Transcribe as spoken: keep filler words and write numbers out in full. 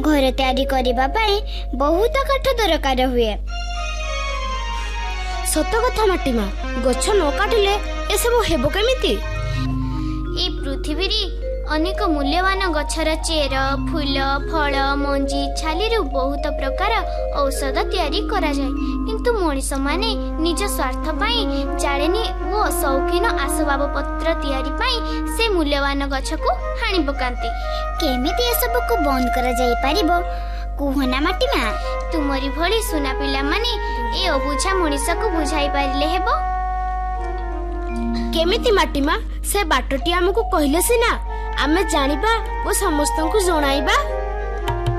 घर तैयारी करबा पई बहुत काठ दरकार हुए। सत कथा माटीमा, गछ न काटिले ए सब हेबो केमिति? ए पृथ्वी रे अनेक मूल्यवान गछर चेर, फूल, फल, मंजी, छाली बहुत प्रकार औषध तैयारी करा जाए, किंतु मनीष माने निज स्वार्थ पाई जाळेनी ओ शौकीन आसबाब पत्र तैयारी पाई से मूल्यवान गछ को हानि पकांती। केमिति ए सब को बंद करा जाई परिबो कुहना माटीमा? तुमरी भली सुना पिला माने ए अबुझा मनीष को बुझाई पारिले हेबो। केमिति माटीमा? से बाटटी हमको कहले सिना आमे जानिबा ओ समस्त को जणाइबा।